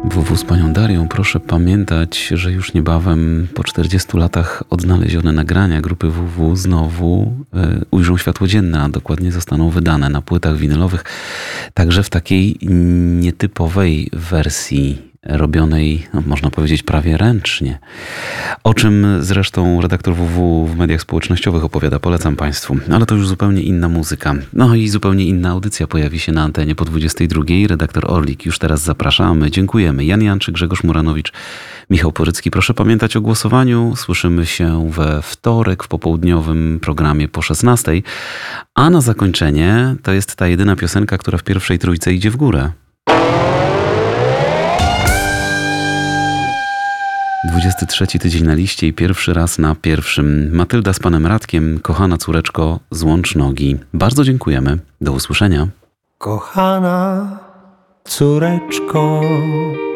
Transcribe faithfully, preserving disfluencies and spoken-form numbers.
W W z panią Darią proszę pamiętać, że już niebawem po czterdziestu latach odnalezione nagrania grupy W W znowu y, ujrzą światło dzienne, a dokładnie zostaną wydane na płytach winylowych, także w takiej nietypowej wersji robionej, no, można powiedzieć, prawie ręcznie. O czym zresztą redaktor W W w mediach społecznościowych opowiada, polecam Państwu. Ale to już zupełnie inna muzyka. No i zupełnie inna audycja pojawi się na antenie po dwudziestej drugiej. Redaktor Orlik już teraz zapraszamy. Dziękujemy. Jan Janczyk, Grzegorz Muranowicz, Michał Porycki. Proszę pamiętać o głosowaniu. Słyszymy się we wtorek w popołudniowym programie po szesnastej. A na zakończenie to jest ta jedyna piosenka, która w pierwszej trójce idzie w górę. dwudziesty trzeci tydzień na liście i pierwszy raz na pierwszym. Matylda z panem Radkiem, kochana córeczko, złącz nogi. Bardzo dziękujemy. Do usłyszenia. Kochana córeczko,